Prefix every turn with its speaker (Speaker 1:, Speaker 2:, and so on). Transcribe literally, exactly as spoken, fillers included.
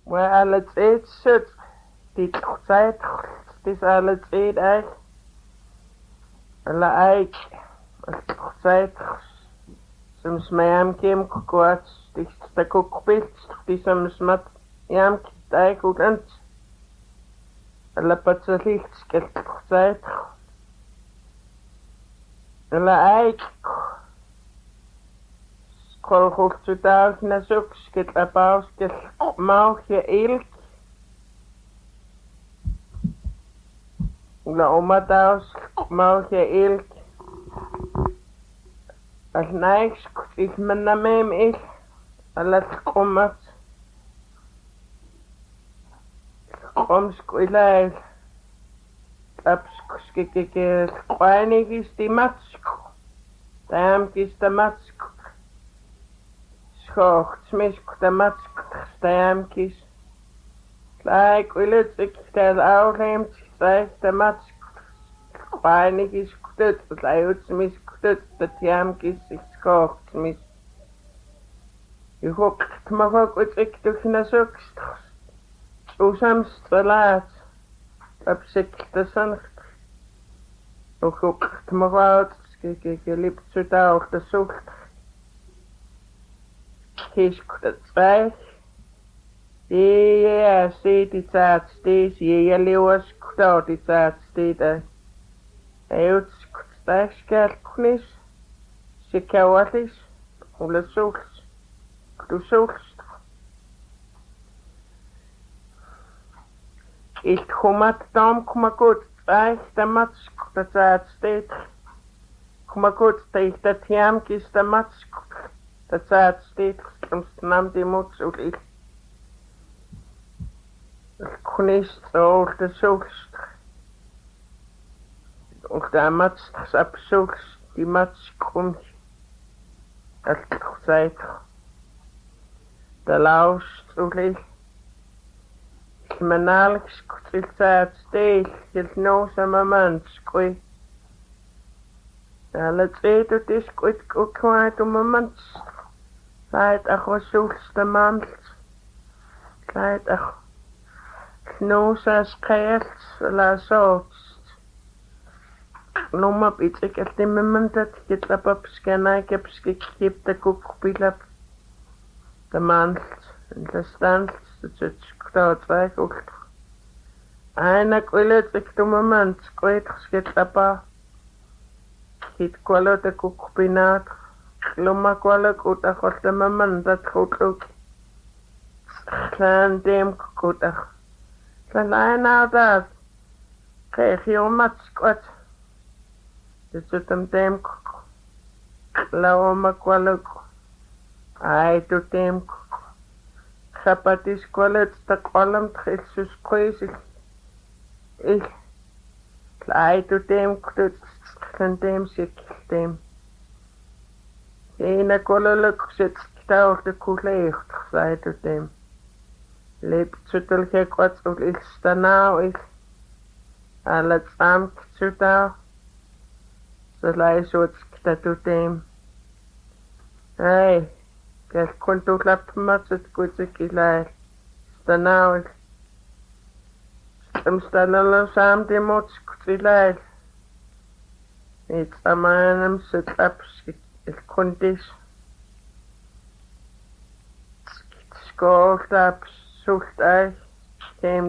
Speaker 1: Waar alles eet zit, die tijd, is alles eet echt. Alle eik, tijd, soms mij am kiem kukwaat, die sta kukpit, die soms mat jam kitay kukant. Alle patsalicht, sket tijd. Alle eik, kol goed zu dag na zoek, sket apaus, sket mauwje ilk. La oma daus, mauwje ilk. Als niks, ik ben na mem ik, alat komat. Kom skuilai. Taps skikike, kwainig is die matsk. Tam is de matsk. Schocht, smisk de matsk, stam kis. Like willet ik dat oudeemt, zeg de matsk. Kwainig is kut, lijut smisk kut, de tam kis, ik schocht smisk. Je hoekt me ook wat ik toch na zoekst. Oesams verlaat. Op zich de zoncht. Je hoekt me uit, ik liep zo daar de zoekt. Kies het zwijg. Ja, zie die tijd steeds. Ja, leeuwers kudo die tijd steeds. Hij uitskut skelknis. Ze kawatis. Ole zoekt. Du zoekt. Ik kom uit dam, kom maar goed. Zwijg de matsk, de tijd steeds. Kom maar goed, tegen dat jamkis de matsk. De tijd steeds. Soms nam die moed uit ik. Het knis zo de zoekst. Ook de matsk op zoekst. Die matsk komt. Het gezegd. De laust uit ik. Men Alex til tijd steeds. Het nou samen man skoi. Alle twee dat is goed ook kwijt om een mens. Leidt ach was zoekste man. Leidt ach. Knosa skreelt la zoekst. Noem op iets. Ik heb die moment dat ik het op op scanner. Ik heb gekip de koekpilap. De man. En de stand. Dat is dat wij ook. En ik wil het ik doe moment. Ik weet geschiet apa. Het kwalo de koekpinaat. Loma kwalo goed ach wat de moment dat goed ook. Zijn dem goed ach. Zijn hij nou dat. Krijg je om het squat. Dit zit hem dem koek. Loma kwalo. Hij doet dem koek. Chapatis kwalet sta kwalam tchilsus kwezig. Ik. Klei to dem kut. Kan dem zit dem. Ena kwaleluk zit stouw de koeleegt. Zei to dem. Leep zutel gek wat ook ik sta nou ik. Alle samen zutel. Zo lei zo het sta to dem. Hey. Kijk, kon toch laten met het goed ik ilai. Sta nou ik. Stem sta nou samen die mots goed ilai. Niet samen hem zit op. Het kon dis. School op. Zoekt uit.